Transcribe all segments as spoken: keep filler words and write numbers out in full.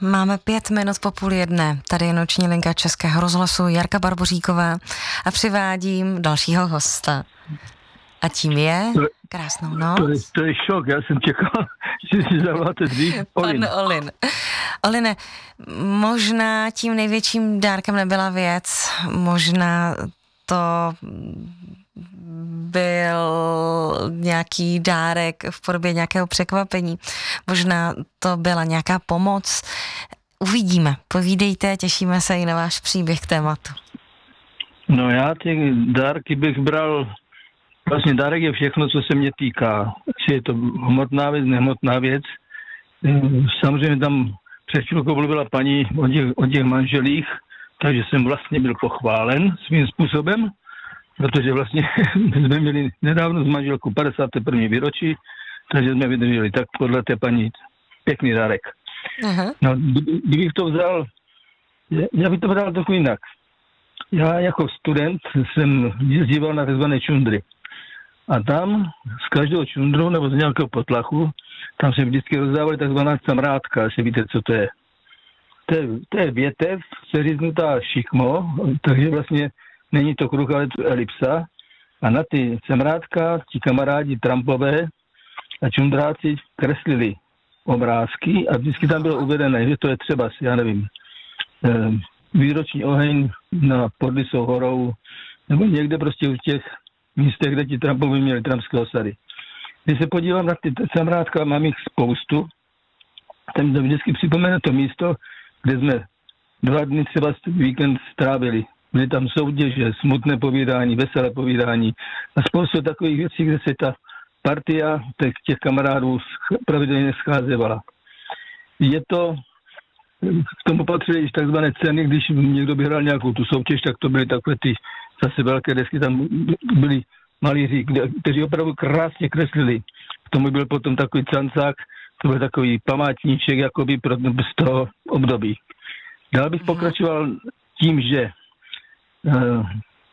Máme pět minut po půl jedné. Tady je noční linka Českého rozhlasu Jarka Barboříková a přivádím dalšího hosta. A tím je krásnou noc. To je, to je šok, já jsem čekal, že si zavoláte dřív. Olin. Pan Olin. Oline, možná tím největším dárkem nebyla věc, možná to byl nějaký dárek v podobě nějakého překvapení, možná to byla nějaká pomoc. Uvidíme, povídejte, těšíme se i na váš příběh k tématu. No já ty dárky bych bral, vlastně dárek je všechno, co se mě týká. Jestli je to hmotná věc, nehmotná věc. Samozřejmě tam před chvilkou mluvila paní o těch, o těch manželích, takže jsem vlastně byl pochválen svým způsobem, protože vlastně jsme měli nedávno s manželkou padesáté první výročí, takže jsme vydrželi tak podle té paní pěkný dárek. Aha. No, kdybych to vzal, já bych to vzal trochu jinak. Já jako student jsem jezdíval na tzv. Čundry. A tam z každého čundru nebo z nějakého potlachu, tam se vždycky rozdávali takzvaná camrádka, jestli víte, co to je. To je, to je větev, seříznutá šikmo, takže vlastně není to kruh, ale to elipsa. A na ty camrádka ti kamarádi trampové a čundráci kreslili obrázky a vždycky tam bylo uvedené, že to je třeba, já nevím, výroční oheň na Podlisou horou, nebo někde prostě v těch místech, kde ti Trumpovi měli trumpské osady. Když se podívám na ty camrádka, mám jich spoustu, tam to vždycky připomene to místo, kde jsme dva dny třeba víkend strávili. Byly tam soutěže, smutné povídání, veselé povídání a spoustu takových věcí, kde se ta partia těch, těch kamarádů pravidelně scházevala. Je to, k tomu patřily i takzvané ceny, když někdo by hrál nějakou tu soutěž, tak to byly takové ty zase velké desky, tam byli malíři, kteří opravdu krásně kreslili. K tomu byl potom takový cancák, to byl takový památníček jakoby pro, z toho období. Dál bych pokračoval tím, že uh,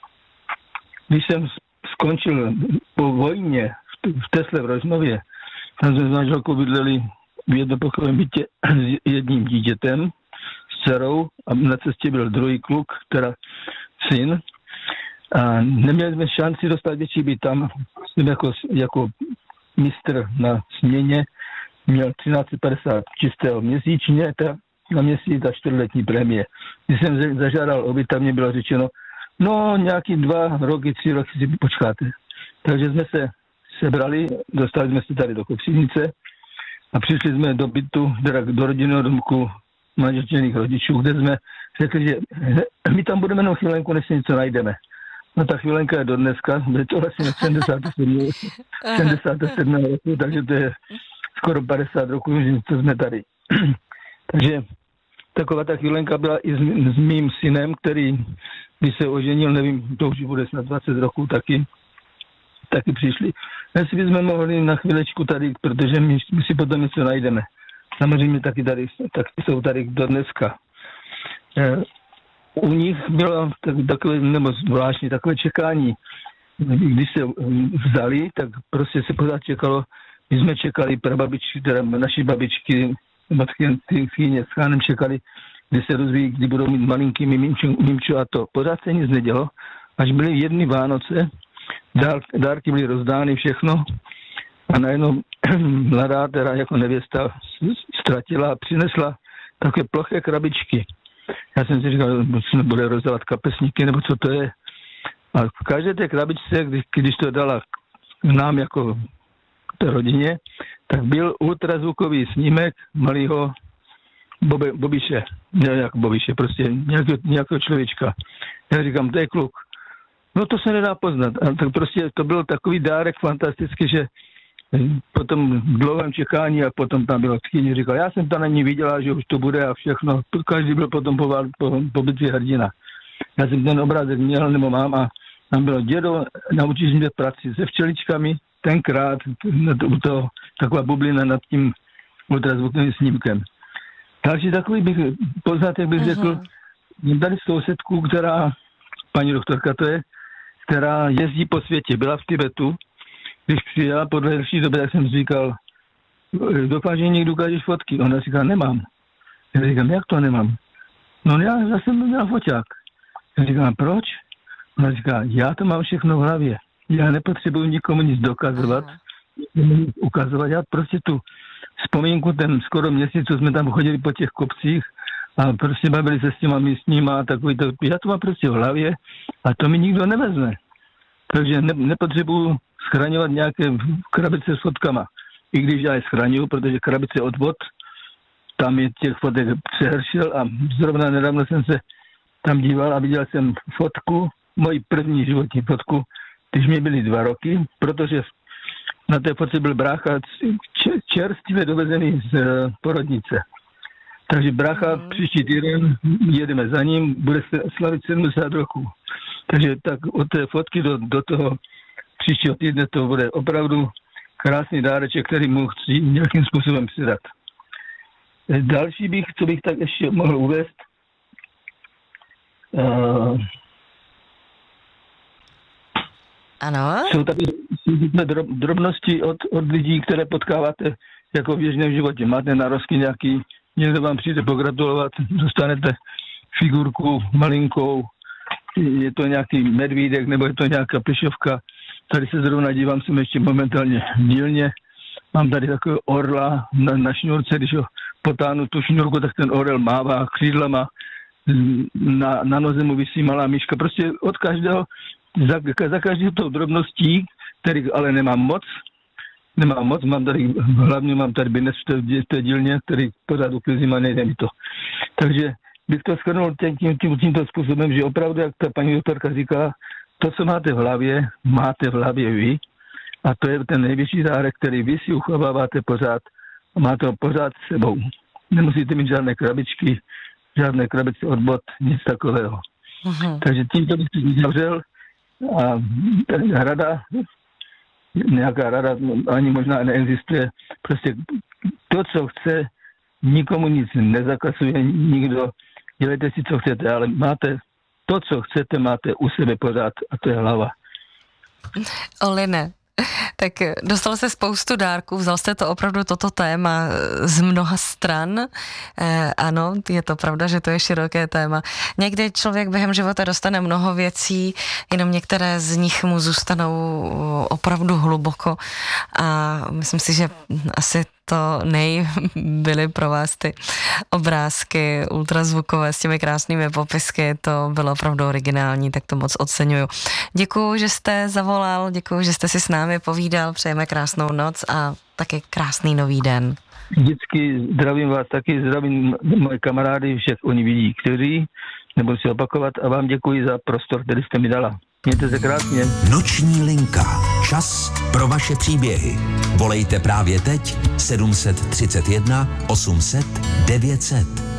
když jsem skončil po vojně v Tesle v Rožnově, tam jsme s manželkou bydleli v jednopokojovém bytě s jedním dítětem, s dcerou a na cestě byl druhý kluk, teda syn. A neměli jsme šanci dostat větší byt tam. Jsem jako, jako mistr na směně měl třináct set padesát čistého měsíčně ta, na měsíc a čtvrtletní prémie. Když jsem zažádal o byt, tam mě bylo řečeno, no nějaký dva roky, tři roky si počkáte. Takže jsme se sebrali, dostali jsme se tady do Kopřivnice a přišli jsme do bytu, teda do rodinného domku manželčených rodičů, kde jsme řekli, že my tam budeme jenom chvílenku, než si něco najdeme. No ta chvílenka je do dneska, je to vlastně sedmdesát sedm roku, takže to je skoro padesát roků, že to jsme tady. Takže taková ta chvílenka byla i s, s mým synem, který, když se oženil, nevím, to už bude snad dvacet roků taky, taky přišli. Jestli bychom mohli na chvílečku tady, protože my, my si potom něco najdeme. Samozřejmě taky tady, taky jsou tady do dneska. E, u nich bylo takové, nebo zvláštní takové čekání. Když se vzali, tak prostě se pořád čekalo, my jsme čekali prababičky, teda naši babičky, matky tchýně s chánem čekali, kdy se rozvíjí, kdy budou mít malinký mimču, mimču a to. Pořád se nic nedělo, až byly jedny Vánoce, dár, dárky byly rozdány, všechno a najednou mladá, teda jako nevěsta, ztratila a přinesla takové ploché krabičky. Já jsem si říkal, že bude rozdávat kapesníky, nebo co to je. A v každé té krabičce, když, když to dala nám jako té rodině, tak byl ultrazvukový snímek malého Bobe, Bobiše. Ne jak Bobiše, prostě nějakého, nějakého člověčka. Já říkám, to je kluk. No to se nedá poznat. A tak prostě to byl takový dárek fantastický, že potom v dlouhém čekání a potom tam bylo tchýně, říkal, já jsem tam na ní viděla, že už to bude a všechno. Každý byl potom po, po, po bitvě hrdina. Já jsem ten obrázek měl, nebo mám a tam bylo dědo, naučíš mě práci se včeličkami, tenkrát u toho taková bublina nad tím ultrazvukovým snímkem. Další takový bych, poznatek bych řekl, uh-huh. Tady sousedku, která, paní doktorka to je, která jezdí po světě, byla v Tibetu. Když přijela po delší době, tak jsem říkal, doufám, že někdo ukážeš fotky. Ona říká, nemám. Já říkám, jak to nemám? No já zase měl foťák. Já říkám, proč? Ona říká, já to mám všechno v hlavě. Já nepotřebuji nikomu nic dokazovat, nic ukazovat. Já prostě tu vzpomínku, ten skoro měsíc, co jsme tam chodili po těch kopcích a prostě bavili se s těma místníma a takový to, já to mám prostě v hlavě a to mi nikdo nevezme. Takže ne, nepotřebuji schraňovat nějaké krabice s fotkama. I když já je schraňuju, protože krabice od vod, tam je těch fotek přehršel a zrovna nedávno jsem se tam díval a viděl jsem fotku, moji první životní fotku, když mi byly dva roky, protože na té fotce byl brácha čerstvě dovezený z porodnice. Takže brácha mm. příští týden jedeme za ním, bude se slavit sedmdesát roků. Takže tak od té fotky do, do toho příštího týdne to bude opravdu krásný dáreček, který mu chci nějakým způsobem přidat. Další bych, co bych tak ještě mohl uvést, uh, ano. Jsou takové drobnosti od, od lidí, které potkáváte jako v běžném životě. Máte narozky nějaký, někdo vám přijde pogratulovat, dostanete figurku malinkou, je to nějaký medvídek nebo je to nějaká plišovka. Tady se zrovna dívám, jsem ještě momentálně v dílně. Mám tady takového orla na, na šňůrce, když ho potáhnu tu šňůrku, tak ten orel mává křídlama, na, na noze mu visí malá myška. Prostě od každého, za, za každou tou drobností, kterých ale nemám moc, nemám moc, mám tady, hlavně mám tady bynes v té dílně, který pořád uklizím a nejde mi to. Takže bych to shrnul tím, tím, tím, tímto způsobem, že opravdu, jak ta paní doktorka říká, to, co máte v hlavě, máte v hlavě vy a to je ten největší dárek, který vy si uchováváte pořád a máte ho pořád s sebou. Nemusíte mít žádné krabičky, žádné krabice od bot, nic takového. Uh-huh. Takže tímto bych si zavřel a rada, nějaká rada ani možná neexistuje. Prostě to, co chce, nikomu nic nezakazuje, nikdo, dělejte si, co chcete, ale máte to, co chcete, máte u sebe pořád a to je hlava. Oline, tak dostal se spoustu dárků, vzal jste to opravdu toto téma z mnoha stran. Eh, ano, je to pravda, že to je široké téma. Někdy člověk během života dostane mnoho věcí, jenom některé z nich mu zůstanou opravdu hluboko a myslím si, že asi to nej byly pro vás ty obrázky ultrazvukové s těmi krásnými popisky, to bylo opravdu originální, tak to moc oceňuju. Děkuju, že jste zavolal, děkuju, že jste si s námi povídal, přejeme krásnou noc a taky krásný nový den. Vždycky zdravím vás, taky zdravím moje kamarády, všech oni vidí, kteří, nebudu si opakovat a vám děkuji za prostor, který jste mi dala. Mějte se krásně. Noční linka. Čas pro vaše příběhy. Volejte právě teď sedm set třicet jedna osm set devět set.